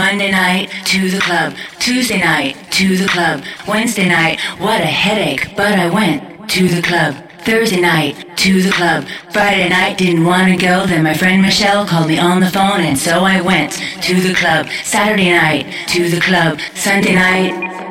Monday night, to the club. Tuesday night, to the club. Wednesday night, what a headache, but I went to the club. Thursday night, to the club. Friday night, didn't want to go. Then my friend Michelle called me on the phone, and so I went to the club. Saturday night, to the club. Sunday night,